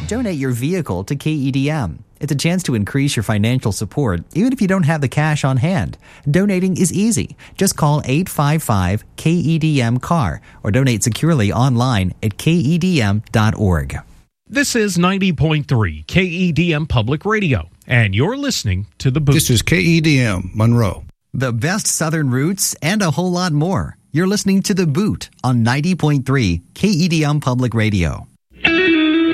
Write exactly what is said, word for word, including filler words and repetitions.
Donate your vehicle to K E D M. It's a chance to increase your financial support, even if you don't have the cash on hand. Donating is easy. Just call eight five five K E D M C A R or donate securely online at K E D M dot org. This is ninety point three K E D M Public Radio, and you're listening to The Boot. This is K E D M Monroe. The best Southern roots and a whole lot more. You're listening to The Boot on ninety point three K E D M Public Radio.